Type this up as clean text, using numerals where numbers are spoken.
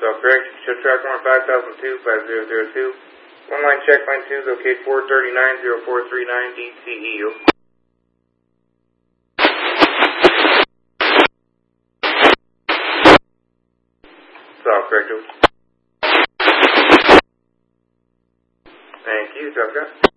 correct. Show track mark 5002, 5002. One line check, line 2, locate 439, 0439 DCEU. Correct. Thank you, Delta.